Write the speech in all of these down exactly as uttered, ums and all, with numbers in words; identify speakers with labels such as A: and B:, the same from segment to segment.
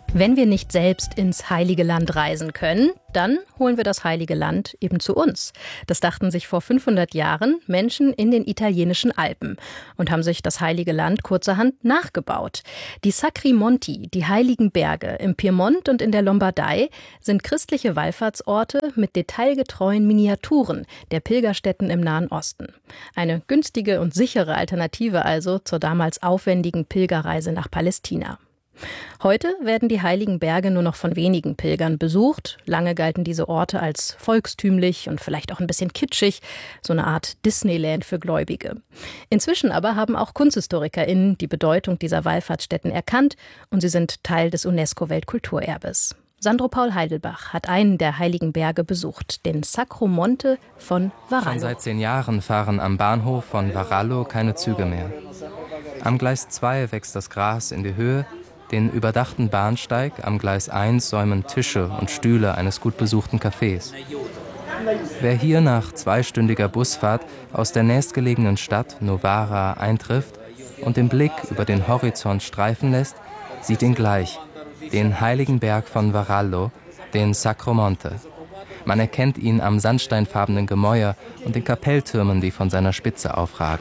A: Wenn wir nicht selbst ins Heilige Land reisen können, dann holen wir das Heilige Land eben zu uns. Das dachten sich vor fünfhundert Jahren Menschen in den italienischen Alpen und haben sich das Heilige Land kurzerhand nachgebaut. Die Sacri Monti, die Heiligen Berge im Piemont und in der Lombardei, sind christliche Wallfahrtsorte mit detailgetreuen Miniaturen der Pilgerstätten im Nahen Osten. Eine günstige und sichere Alternative also zur damals aufwendigen Pilgerreise nach Palästina. Heute werden die Heiligen Berge nur noch von wenigen Pilgern besucht. Lange galten diese Orte als volkstümlich und vielleicht auch ein bisschen kitschig, so eine Art Disneyland für Gläubige. Inzwischen aber haben auch KunsthistorikerInnen die Bedeutung dieser Wallfahrtsstätten erkannt und sie sind Teil des UNESCO-Weltkulturerbes. Sandro Paul Heidelbach hat einen der Heiligen Berge besucht, den Sacro Monte von Varallo.
B: Schon seit zehn Jahren fahren am Bahnhof von Varallo keine Züge mehr. Am Gleis zwei wächst das Gras in die Höhe. Den überdachten Bahnsteig am Gleis eins säumen Tische und Stühle eines gut besuchten Cafés. Wer hier nach zweistündiger Busfahrt aus der nächstgelegenen Stadt Novara eintrifft und den Blick über den Horizont streifen lässt, sieht ihn gleich, den Heiligen Berg von Varallo, den Sacro Monte. Man erkennt ihn am sandsteinfarbenen Gemäuer und den Kapelltürmen, die von seiner Spitze aufragen.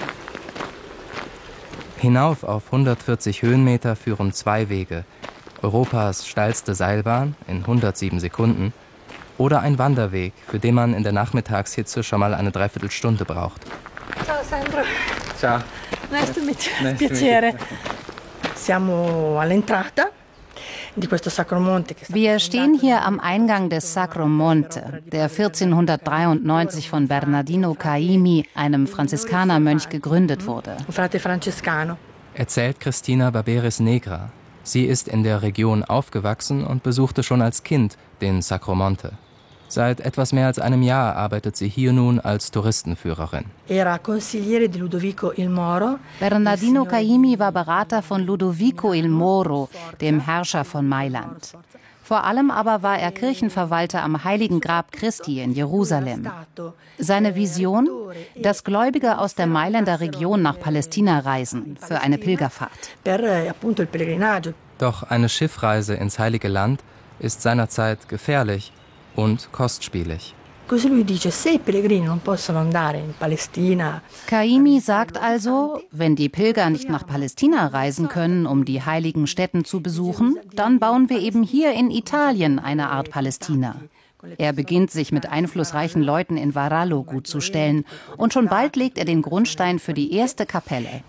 B: Hinauf auf hundertvierzig Höhenmeter führen zwei Wege, Europas steilste Seilbahn in hundertsieben Sekunden oder ein Wanderweg, für den man in der Nachmittagshitze schon mal eine Dreiviertelstunde braucht.
C: Ciao Sandro.
B: Ciao.
C: Nice to meet you.
B: Nice
C: Piacere. Siamo all'entrata.
D: Wir stehen hier am Eingang des Sacro Monte, der vierzehnhundertdreiundneunzig von Bernardino Caimi, einem Franziskanermönch, gegründet wurde.
B: Erzählt Cristina Barberis Negra. Sie ist in der Region aufgewachsen und besuchte schon als Kind den Sacro Monte. Seit etwas mehr als einem Jahr arbeitet sie hier nun als Touristenführerin.
D: Bernardino Caimi war Berater von Ludovico il Moro, dem Herrscher von Mailand. Vor allem aber war er Kirchenverwalter am Heiligen Grab Christi in Jerusalem. Seine Vision? Dass Gläubige aus der Mailänder Region nach Palästina reisen für eine Pilgerfahrt.
B: Doch eine Schiffreise ins Heilige Land ist seinerzeit gefährlich und kostspielig.
D: Caimi sagt also, wenn die Pilger nicht nach Palästina reisen können, um die heiligen Stätten zu besuchen, dann bauen wir eben hier in Italien eine Art Palästina. Er beginnt, sich mit einflussreichen Leuten in Varallo gut zu stellen. Und schon bald legt er den Grundstein für die erste Kapelle.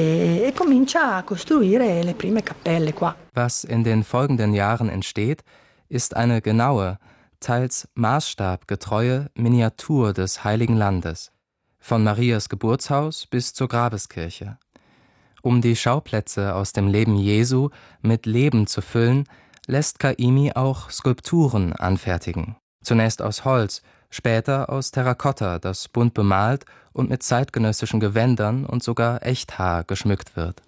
B: Was in den folgenden Jahren entsteht, ist eine genaue, teils maßstabgetreue Miniatur des Heiligen Landes, von Marias Geburtshaus bis zur Grabeskirche. Um die Schauplätze aus dem Leben Jesu mit Leben zu füllen, lässt Caimi auch Skulpturen anfertigen. Zunächst aus Holz, später aus Terrakotta, das bunt bemalt und mit zeitgenössischen Gewändern und sogar Echthaar geschmückt wird.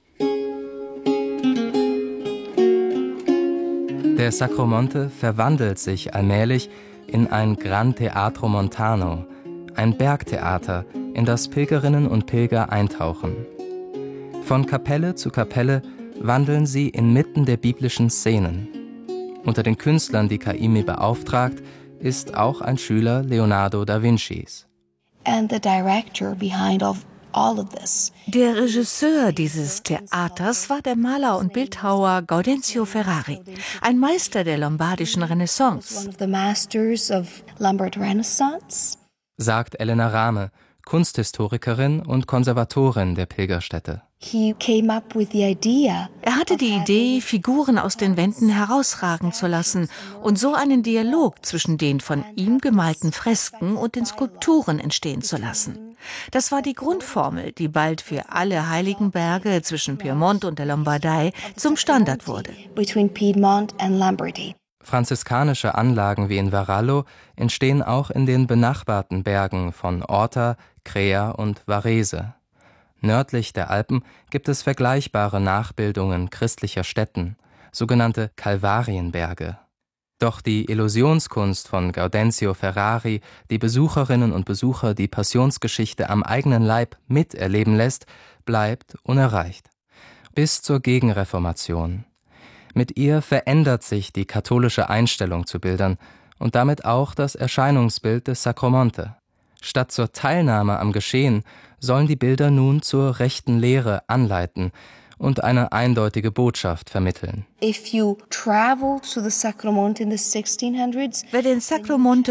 B: Der Sacro Monte verwandelt sich allmählich in ein Gran Teatro Montano, ein Bergtheater, in das Pilgerinnen und Pilger eintauchen. Von Kapelle zu Kapelle wandeln sie inmitten der biblischen Szenen. Unter den Künstlern, die Caimi beauftragt, ist auch ein Schüler Leonardo da Vincis.
E: And the director behind of all of this.
F: Der Regisseur dieses Theaters war der Maler und Bildhauer Gaudenzio Ferrari, ein Meister der lombardischen Renaissance.
E: One of the masters of Lombard Renaissance.
B: Sagt Elena Rahme, Kunsthistorikerin und Konservatorin der Pilgerstätte.
E: He came up with the idea.
F: Er hatte die Idee, Figuren aus den Wänden herausragen zu lassen und so einen Dialog zwischen den von ihm gemalten Fresken und den Skulpturen entstehen zu lassen. Das war die Grundformel, die bald für alle Heiligen Berge zwischen Piemont und der Lombardei zum Standard wurde.
E: Between Piedmont and Lombardy.
B: Franziskanische Anlagen wie in Varallo entstehen auch in den benachbarten Bergen von Orta, Crea und Varese. Nördlich der Alpen gibt es vergleichbare Nachbildungen christlicher Stätten, sogenannte Kalvarienberge. Doch die Illusionskunst von Gaudenzio Ferrari, die Besucherinnen und Besucher die Passionsgeschichte am eigenen Leib miterleben lässt, bleibt unerreicht. Bis zur Gegenreformation. Mit ihr verändert sich die katholische Einstellung zu Bildern und damit auch das Erscheinungsbild des Sacromonte. Statt zur Teilnahme am Geschehen sollen die Bilder nun zur rechten Lehre anleiten und eine eindeutige Botschaft vermitteln.
E: If you travel to the Sacromonte in the sixteen hundreds,
F: Wer den Sacromonte